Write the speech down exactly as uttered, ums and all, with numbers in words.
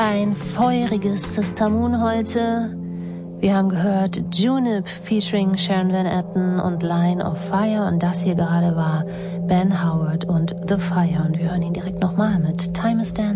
Ein feuriges Sister Moon heute. Wir haben gehört Junip featuring Sharon Van Etten und Line of Fire. Und das hier gerade war Ben Howard und The Fire. Und wir hören ihn direkt nochmal mit Time Is Dancing.